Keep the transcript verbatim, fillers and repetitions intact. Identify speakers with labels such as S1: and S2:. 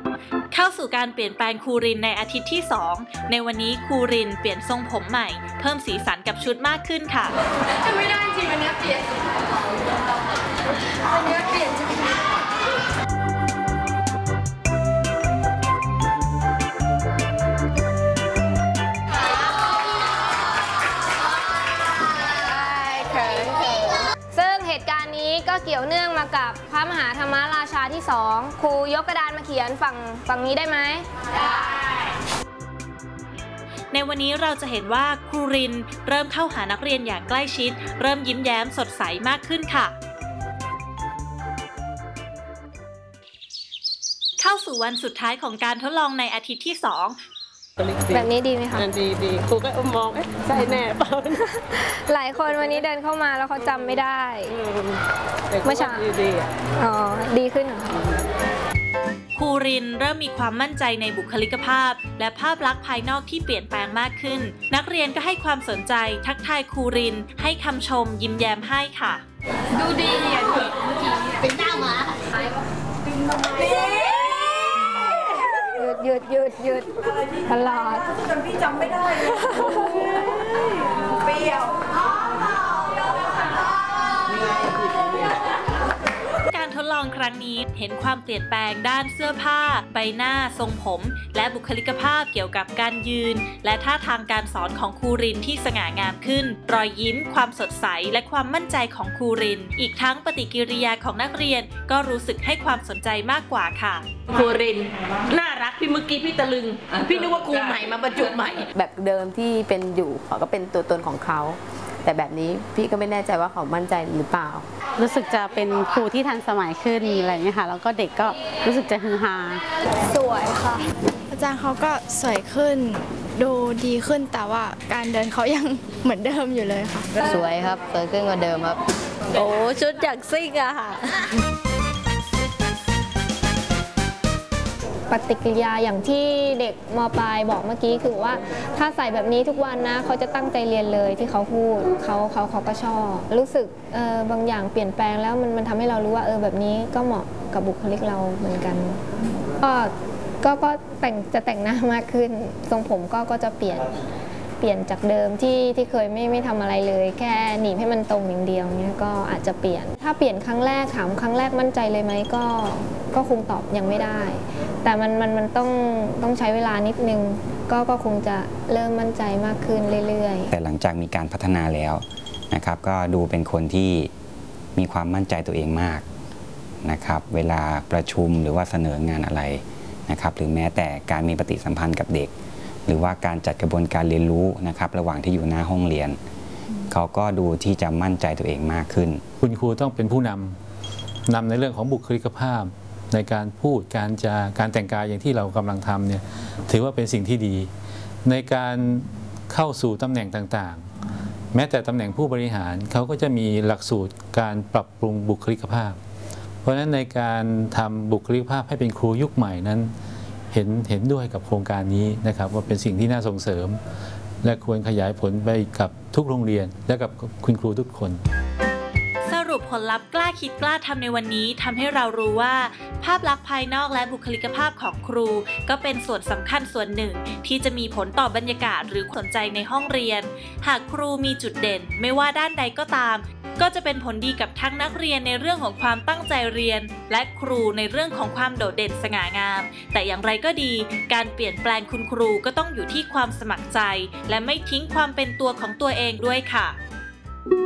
S1: เข้าสู่การเปลี่ยนแปลงครูรินในอาทิตย์ที่สองในวันนี้ครูรินเปลี่ยนทรงผมใหม่เพิ่มสีสันกับชุดมากขึ้นค่ะ
S2: ไม่ได้จริงวันนี้เปลี่ยนวันนี้เปลี่ยนจริง
S3: ซึ่งเหตุการณ์นี้ก็เกี่ยวเนื่องมากับพระมหาธรรมราชาที่สองครูยกกระดานมาเขียนฝั่งฝั่งนี้ได้ไหมได้
S1: ในวันนี้เราจะเห็นว่าครูรินเริ่มเข้าหานักเรียนอย่างใกล้ชิดเริ่มยิ้มแย้มสดใสมากขึ้นค่ะเข้าสู่วันสุดท้ายของการทดลองในอาทิตย์ที่สอง
S3: แบบนี้ดีไหมคะ
S4: ดีดีครูก็มองใช่แน่เปล่า
S3: หลายคนวันนี้เดินเข้ามาแล้วเขาจำไม่ได้
S4: เมื่อเช้าดี
S3: อ๋อดีขึ้นเหรอ
S1: ครูรินเริ่มมีความมั่นใจในบุคลิกภาพและภาพลักษณ์ภายนอกที่เปลี่ยนแปลงมากขึ้นนักเรียนก็ให้ความสนใจทักทายครูรินให้คำชมยิ้มแย้มให้ค่ะ
S2: ดูดีอ่ะเป็นเจ้าหมา
S3: หยุดหยุดหยุดตลอด
S2: จนพี่จำไม่ได้เลยเปรี้ยว
S1: การทดลองครั้งนี้เห็นความเปลี่ยนแปลงด้านเสื้อผ้าใบหน้าทรงผมและบุคลิกภาพเกี่ยวกับการยืนและท่าทางการสอนของครูรินที่สง่างามขึ้นรอยยิ้มความสดใสและความมั่นใจของครูรินอีกทั้งปฏิกิริยาของนักเรียนก็รู้สึกให้ความสนใจมากกว่าค่ะ
S4: ครูรินน่ารักพี่เมื่อกี้พี่ตะลึงพี่นึกว่าครูใหม่มาบรรจุใหม่
S5: แบบเดิมที่เป็นอยู่เขาก็เป็นตัวตนของเขาแต่แบบนี้พี่ก็ไม่แน่ใจว่าเขามั่นใจหรือเปล่า
S6: รู้สึกจะเป็นครูที่ทันสมัยขึ้นอะไรอย่างเงี้ยค่ะแล้วก็เด็กก็รู้สึกจะฮือฮา
S2: สวยค่ะอาจารย์เขาก็สวยขึ้นดูดีขึ้นแต่ว่าการเดินเขายังเหมือนเดิมอยู่เลยค่ะ
S5: สวยครับสวยขึ้นกว่าเดิมครับ
S6: โอ้ชุดอย่างซิ่งอะค่ะ
S3: ปฏิกิริยาอย่างที่เด็กม.ปลายบอกเมื่อกี้คือว่าถ้าใส่แบบนี้ทุกวันนะเขาจะตั้งใจเรียนเลยที่เขาพูดเขาเขาเขาก็ชอบรู้สึกเออบางอย่างเปลี่ยนแปลงแล้วมันมันทำให้เรารู้ว่าเออแบบนี้ก็เหมาะกับบุคลิกเราเหมือนกันก็ก็ก็แต่งจะแต่งหน้ามากขึ้นทรงผมก็ก็จะเปลี่ยนเปลี่ยนจากเดิมที่ที่เคยไม่ไม่ทำอะไรเลยแค่หนีบให้มันตรงอย่างเดียวเนี้ยก็อาจจะเปลี่ยนถ้าเปลี่ยนครั้งแรกถามครั้งแรกมั่นใจเลยไหมก็ก็คงตอบยังไม่ได้แต่มันมันมันต้องต้องใช้เวลานิดนึงก็ก็คงจะเริ่มมั่นใจมากขึ้นเรื่อย
S7: ๆแต่หลังจากมีการพัฒนาแล้วนะครับก็ดูเป็นคนที่มีความมั่นใจตัวเองมากนะครับเวลาประชุมหรือว่าเสนองานอะไรนะครับหรือแม้แต่การมีปฏิสัมพันธ์กับเด็กหรือว่าการจัดกระบวนการเรียนรู้นะครับระหว่างที่อยู่หน้าห้องเรียนเขาก็ดูที่จะมั่นใจตัวเองมากขึ้น
S8: คุณครูต้องเป็นผู้นำนำในเรื่องของบุคลิกภาพในการพูดการจะการแต่งกายอย่างที่เรากำลังทำเนี่ยถือว่าเป็นสิ่งที่ดีในการเข้าสู่ตำแหน่งต่างๆแม้แต่ตำแหน่งผู้บริหารเขาก็จะมีหลักสูตรการปรับปรุงบุคลิกภาพเพราะฉะนั้นในการทำบุคลิกภาพให้เป็นครูยุคใหม่นั้นเห็นเห็นด้วยกับโครงการนี้นะครับว่าเป็นสิ่งที่น่าส่งเสริมและควรขยายผลไปกับทุกโรงเรียนและกับคุณครูทุกคน
S1: สรุปผลลัพธ์กล้าคิดกล้าทำในวันนี้ทำให้เรารู้ว่าภาพลักษณ์ภายนอกและบุคลิกภาพของครูก็เป็นส่วนสำคัญส่วนหนึ่งที่จะมีผลต่อบรรยากาศหรือสนใจในห้องเรียนหากครูมีจุดเด่นไม่ว่าด้านใดก็ตามก็จะเป็นผลดีกับทั้งนักเรียนในเรื่องของความตั้งใจเรียนและครูในเรื่องของความโดดเด่นสง่างามแต่อย่างไรก็ดีการเปลี่ยนแปลงคุณครูก็ต้องอยู่ที่ความสมัครใจและไม่ทิ้งความเป็นตัวของตัวเองด้วยค่ะ